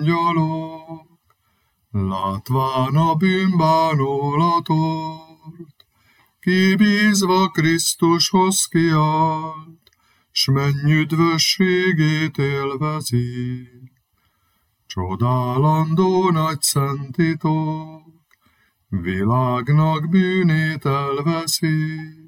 angyalok, látván a bűnbánulatort, kibízva Krisztushoz kiállt, s menny üdvösségét élvezi. Csodálandó nagy szent titok, világnak bűnét elveszi.